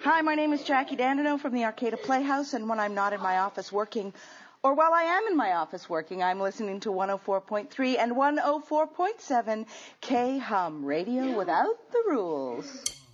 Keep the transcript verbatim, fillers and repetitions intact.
Hi, my name is Jackie Dandino from the Arcata Playhouse, and when I'm not in my office working, or while I am in my office working, I'm listening to one oh four point three and one oh four point seven K-Hum, radio without the rules.